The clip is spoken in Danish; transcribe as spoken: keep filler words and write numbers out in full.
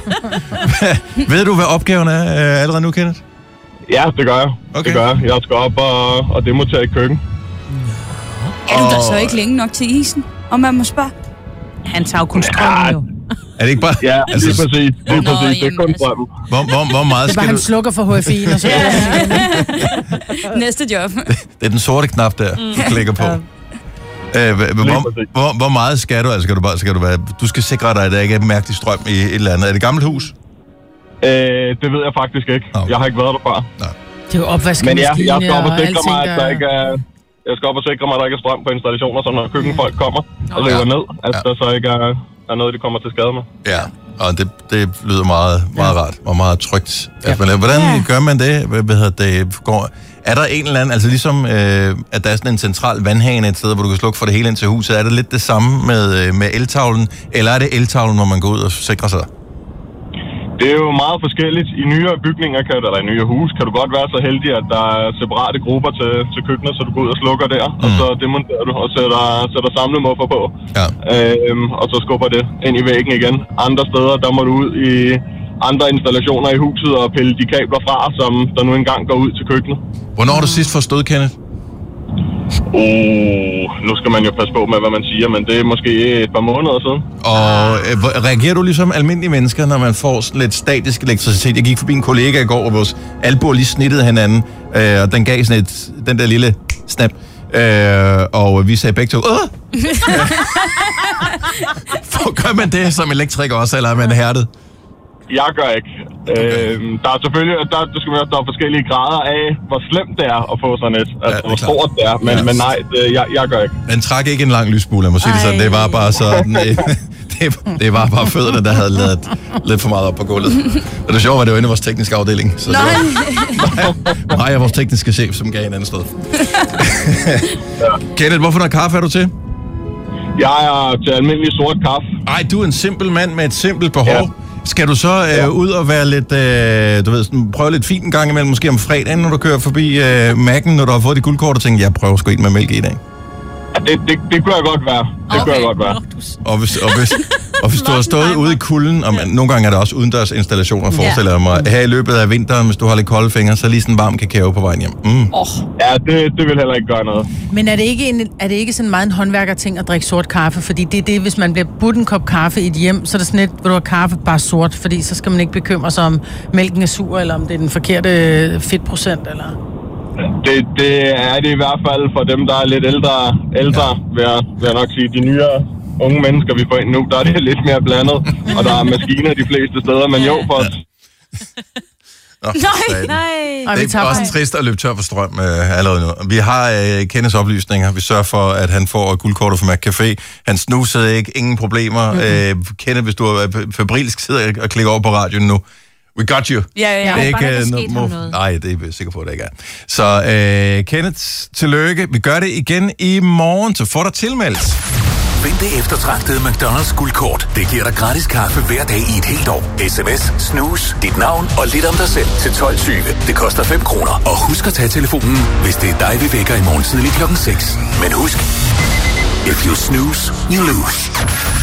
Ved du, hvad opgaven er øh, allerede nu, Kenneth? Ja, det gør jeg. Okay. Det gør jeg. Jeg skal op og, og demontere et køkken. Er du der så ikke længe nok til isen? Og man må spørge. Han tager jo kun strømmen Ja. jo. Er det ikke bare... Ja, altså, lige præcis. Lige Nå, præcis. Det er jamen, kun altså. strømmen. hvor, hvor, hvor meget Det var skal han du... slukker for H F I'en, og så... Næste job. Det er den sorte knap der, du klikker på. Øh, hvor, hvor, hvor, hvor meget skal du? Altså, skal du, bare, skal du, være, du skal sikre dig, at der ikke er mærkelig strøm i et eller andet. Er det et gammelt hus? Øh, det ved jeg faktisk ikke. Okay. Jeg har ikke været der før. Nej. Det er jo opvaskemaskine Men ja, jeg skal op og og sikre alting, mig, at der der... ikke er... Jeg skal op og sikre mig, at der ikke er strøm på installationer, så når køkkenfolk kommer og river Ja. ned, at Ja. der så ikke er, er noget, de kommer til skade med. Ja, og det, det lyder meget, meget ja. rart og meget trygt. Ja. Altså, hvordan Ja. gør man det? Hvad, hvad hedder det? Går, er der en eller anden, altså ligesom, øh, at der er sådan en central vandhane et sted, hvor du kan slukke for det hele ind til huset, er det lidt det samme med, øh, med eltavlen, eller er det eltavlen, når man går ud og sikrer sig? Det er jo meget forskelligt. I nyere bygninger, kan, eller i nyere hus, kan du godt være så heldig, at der er separate grupper til, til køkkenet, så du går ud og slukker der, mm. og så demonterer du og sætter, sætter samlemuffer på. Ja. Øhm, og så skubber det ind i væggen igen. Andre steder, der må du ud i andre installationer i huset og pille de kabler fra, som der nu engang går ud til køkkenet. Hvornår har du sidst forstået, Kenneth? Uh, nu skal man jo passe på med, hvad man siger, men det er måske et par måneder siden. Og øh, hvor- reagerer du ligesom almindelige mennesker, når man får sådan lidt statisk elektricitet? Jeg gik forbi en kollega i går, og vores albuer lige snittede hinanden, øh, og den gav sådan et, den der lille snap. Øh, og vi sagde begge to, åh! Gør man det som elektriker også, eller er man hærdet? Jeg gør ikke. Øhm, der er selvfølgelig der, der, skal man, der er forskellige grader af, hvor slemt det er at få sådan et. Altså, Ja, det er hvor klart. stort det er. Men, Ja. men nej, det, jeg, jeg gør ikke. Den trak ikke en lang lysbule, jeg må sige det sådan. Det var bare sådan... Øh, det, det var bare fødderne, der havde lavet lidt for meget op på gulvet. Og det sjove var, det var inde i vores tekniske afdeling. Så det var mig og vores tekniske chef, som gav en anden sted. Kenneth, hvorfor noget kaffe er du til? Jeg er til almindelig sort kaffe. Ej, du er en simpel mand med et simpelt behov. Ja. Skal du så øh, Ja. ud og være lidt, øh, du ved, sådan, prøve lidt fint en gang imellem, måske om fredagen, når du kører forbi øh, Mac'en, når du har fået dit guldkort, og tænker, jeg prøver sgu en med mælk i dag? Ja, det, det, det kunne jeg godt være. Det kunne jeg godt være. Og hvis, og hvis, og hvis du har stået ude i kulden, og man, nogle gange er der også udendørs installationer, forestiller jeg mig, her i løbet af vinteren, hvis du har lidt kolde fingre, så lige sådan en varm kakao på vejen hjem. Mm. Ja, det, det vil heller ikke gøre noget. Men er det ikke, en, er det ikke sådan meget en håndværkerting at drikke sort kaffe? Fordi det er det, hvis man bliver budt en kop kaffe i et hjem, så er det sådan lidt, hvor du har kaffe bare sort, fordi så skal man ikke bekymre sig om mælken er sur, eller om det er den forkerte fedtprocent, eller... Det, det er det i hvert fald for dem, der er lidt ældre, ældre ja. vil, jeg, vil jeg nok sige. De nyere unge mennesker, vi får ind nu, der er det lidt mere blandet, og der er maskiner de fleste steder, men jo, for os. Nå, Nej, Nej. Og vi det er tager også trist at løbe tør for strøm øh, allerede nu. Vi har øh, Kenneths oplysninger. Vi sørger for, at han får guldkortet fra McCafé. Han snusede ikke. Ingen problemer. Mm-hmm. Øh, Kenneth, hvis du er fabrilsk, sidder og klikker over på radioen nu. We got you. Ja, ja, ja. Det er Bare der er ikke sket no, ham noget. Nej, det er jeg sikker på, at det ikke er. Så øh, Kenneth, tillykke. Vi gør det igen i morgen, så får dig tilmeldt. Find det eftertragtede McDonald's guldkort. Det giver dig gratis kaffe hver dag i et helt år. S M S, snus, dit navn og lidt om dig selv til tolv tyve. Det koster fem kroner. Og husk at tage telefonen, hvis det er dig, vi vækker i morgen tidlig klokken seks. Men husk, if you snooze, you lose.